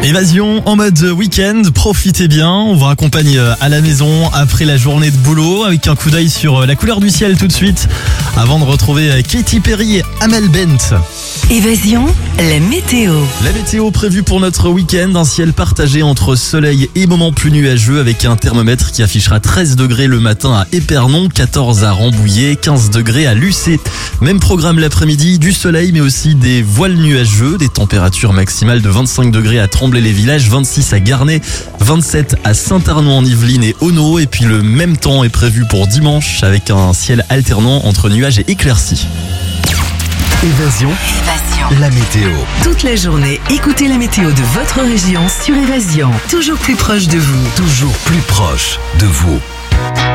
Évasion en mode week-end, profitez bien, on vous raccompagne à la maison après la journée de boulot avec un coup d'œil sur la couleur du ciel tout de suite avant de retrouver Katy Perry et Amel Bent. Évasion, la météo. La météo prévue pour notre week-end, un ciel partagé entre soleil et moments plus nuageux avec un thermomètre qui affichera 13 degrés le matin à Épernon, 14 à Rambouillet, 15 degrés à Lucé. Même programme l'après-midi, du soleil mais aussi des voiles nuageux, des températures maximales de 25 degrés à Tremblay-les-Villages, 26 à Garnay, 27 à Saint-Arnaud-en-Yvelines et Auneau. Et puis le même temps est prévu pour dimanche avec un ciel alternant entre nuages et éclaircies. Évasion, la météo. Toute la journée, écoutez la météo de votre région sur Évasion. Toujours plus proche de vous. Toujours plus proche de vous.